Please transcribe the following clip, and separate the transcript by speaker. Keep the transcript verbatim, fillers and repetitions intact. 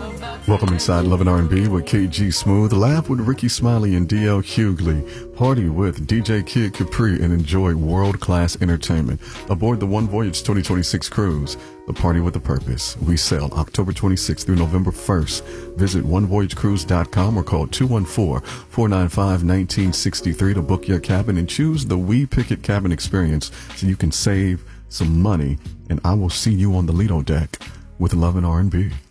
Speaker 1: Welcome inside Love and R and B with K G Smooth. Laugh with Ricky Smiley and D L Hughley. Party with D J Kid Capri and enjoy world-class entertainment aboard the One Voyage twenty twenty-six cruise. The party with a purpose. We sail October twenty-sixth through November first. Visit one voyage cruise dot com or call two one four, four nine five, one nine six three to book your cabin and choose the We Picket cabin experience so you can save some money. And I will see you on the Lido deck with Love and R and B.